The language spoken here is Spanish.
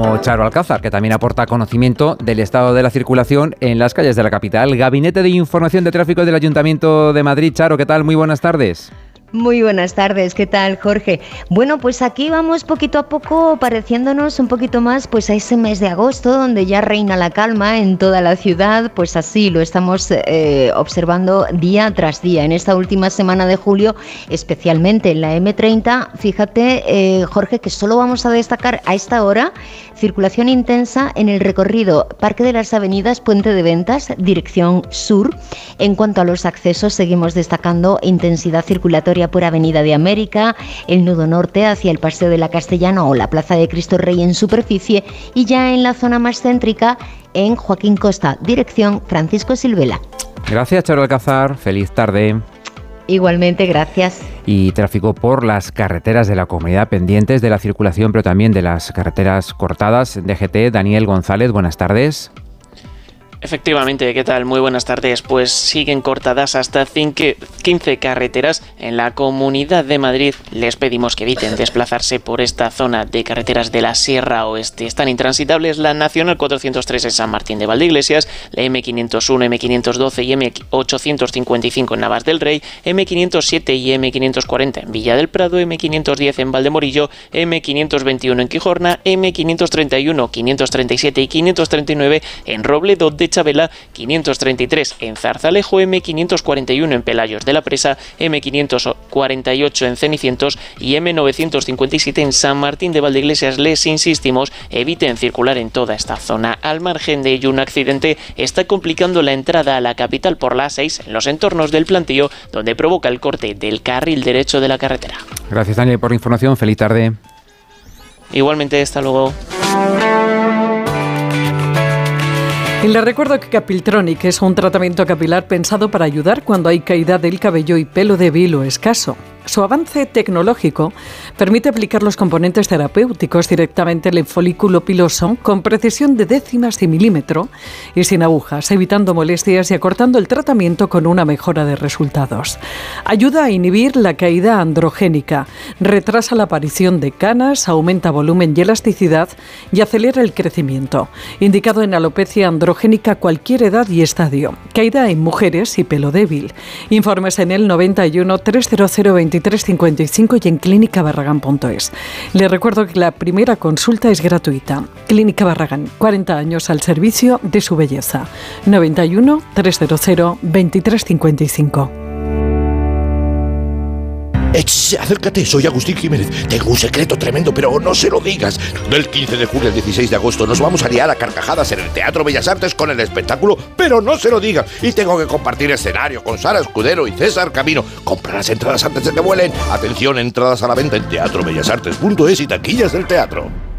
como Charo Alcázar, que también aporta conocimiento del estado de la circulación en las calles de la capital. Gabinete de Información de Tráfico del Ayuntamiento de Madrid. Charo, ¿qué tal? Muy buenas tardes. Muy buenas tardes, ¿qué tal, Jorge? Bueno, pues aquí vamos poquito a poco pareciéndonos un poquito más pues a ese mes de agosto donde ya reina la calma en toda la ciudad, pues así lo estamos observando día tras día. En esta última semana de julio, especialmente en la M30, fíjate, Jorge, que solo vamos a destacar a esta hora circulación intensa en el recorrido Parque de las Avenidas, Puente de Ventas, dirección sur. En cuanto a los accesos, seguimos destacando intensidad circulatoria por Avenida de América, el nudo norte hacia el Paseo de la Castellana o la Plaza de Cristo Rey en superficie, y ya en la zona más céntrica en Joaquín Costa, dirección Francisco Silvela. Gracias, Charo Alcázar. Feliz tarde. Igualmente, gracias. Y tráfico por las carreteras de la comunidad pendientes de la circulación, pero también de las carreteras cortadas. DGT, Daniel González, buenas tardes. Efectivamente, ¿qué tal? Muy buenas tardes. Pues siguen cortadas hasta 15 carreteras en la Comunidad de Madrid. Les pedimos que eviten desplazarse por esta zona de carreteras de la Sierra Oeste. Están intransitables la Nacional 403 en San Martín de Valdeiglesias, la M501, M512 y M855 en Navas del Rey, M507 y M540 en Villa del Prado, M510 en Valdemorillo, M521 en Quijorna, M531, 537 y 539 en Robledo de Chabela, 533 en Zarzalejo, M541 en Pelayos de la Presa, M548 en Cenicientos y M957 en San Martín de Valdeiglesias. Les insistimos, eviten circular en toda esta zona. Al margen de ello, un accidente está complicando la entrada a la capital por la A6 en los entornos del Plantío, donde provoca el corte del carril derecho de la carretera. Gracias, Daniel, por la información. Feliz tarde. Igualmente, hasta luego. Y les recuerdo que Capiltronic es un tratamiento capilar pensado para ayudar cuando hay caída del cabello y pelo débil o escaso. Su avance tecnológico permite aplicar los componentes terapéuticos directamente en el folículo piloso con precisión de décimas de milímetro y sin agujas, evitando molestias y acortando el tratamiento con una mejora de resultados. Ayuda a inhibir la caída androgénica, retrasa la aparición de canas, aumenta volumen y elasticidad y acelera el crecimiento. Indicado en alopecia androgénica a cualquier edad y estadio. Caída en mujeres y pelo débil. Informes en el 91 300 2355 y en clínicabarragán.es. Les recuerdo que la primera consulta es gratuita. Clínica Barragán, 40 años al servicio de su belleza. 91 300 2355. Acércate, soy Agustín Jiménez. Tengo un secreto tremendo, pero no se lo digas. Del 15 de julio al 16 de agosto nos vamos a liar a carcajadas en el Teatro Bellas Artes con el espectáculo, pero no se lo digas. Y tengo que compartir escenario con Sara Escudero y César Camino. Compra las entradas antes de que vuelen. Atención, entradas a la venta en teatrobellasartes.es y taquillas del teatro.